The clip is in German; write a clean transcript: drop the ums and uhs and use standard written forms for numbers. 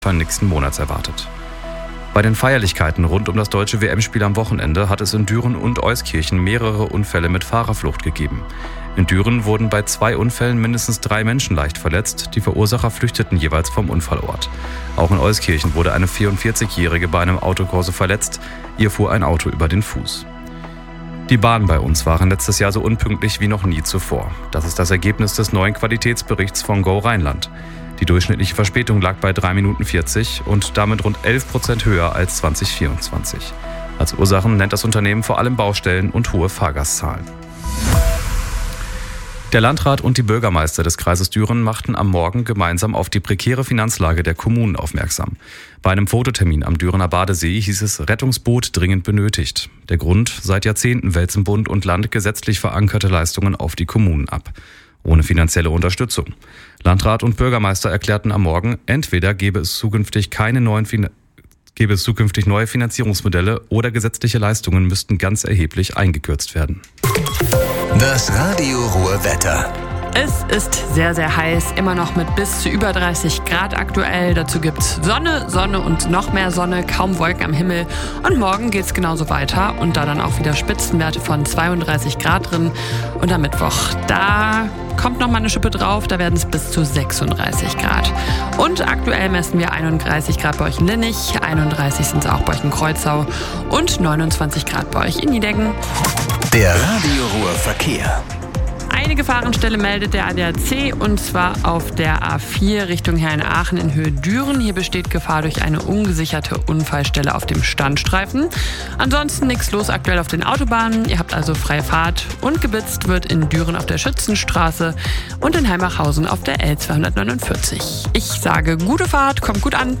nächsten Monats erwartet. Bei den Feierlichkeiten rund um das deutsche WM-Spiel am Wochenende hat es in Düren und Euskirchen mehrere Unfälle mit Fahrerflucht gegeben. In Düren wurden bei 2 Unfällen mindestens 3 Menschen leicht verletzt. Die Verursacher flüchteten jeweils vom Unfallort. Auch in Euskirchen wurde eine 44-Jährige bei einem Autokorso verletzt. Ihr fuhr ein Auto über den Fuß. Die Bahnen bei uns waren letztes Jahr so unpünktlich wie noch nie zuvor. Das ist das Ergebnis des neuen Qualitätsberichts von Go Rheinland. Die durchschnittliche Verspätung lag bei 3 Minuten 40 und damit rund 11% höher als 2024. Als Ursachen nennt das Unternehmen vor allem Baustellen und hohe Fahrgastzahlen. Der Landrat und die Bürgermeister des Kreises Düren machten am Morgen gemeinsam auf die prekäre Finanzlage der Kommunen aufmerksam. Bei einem Fototermin am Dürener Badesee hieß es Rettungsboot dringend benötigt. Der Grund: seit Jahrzehnten wälzen Bund und Land gesetzlich verankerte Leistungen auf die Kommunen ab. Ohne finanzielle Unterstützung. Landrat und Bürgermeister erklärten am Morgen, entweder gäbe es zukünftig neue Finanzierungsmodelle oder gesetzliche Leistungen müssten ganz erheblich eingekürzt werden. Das Radio Ruhr Wetter. Es ist sehr, sehr heiß, immer noch mit bis zu über 30 Grad aktuell. Dazu gibt's Sonne und noch mehr Sonne, kaum Wolken am Himmel. Und morgen geht's genauso weiter und da dann auch wieder Spitzenwerte von 32 Grad drin. Und am Mittwoch, da kommt noch mal eine Schippe drauf, da werden es bis zu 36 Grad. Und aktuell messen wir 31 Grad bei euch in Linnich, 31 sind es auch bei euch in Kreuzau und 29 Grad bei euch in Niedecken. Der Radio Ruhr Verkehr. Eine Gefahrenstelle meldet der ADAC und zwar auf der A4 Richtung Herrenaachen in Höhe Düren. Hier besteht Gefahr durch eine ungesicherte Unfallstelle auf dem Standstreifen. Ansonsten nichts los aktuell auf den Autobahnen. Ihr habt also freie Fahrt und geblitzt wird in Düren auf der Schützenstraße und in Heimbachhausen auf der L249. Ich sage gute Fahrt, kommt gut an.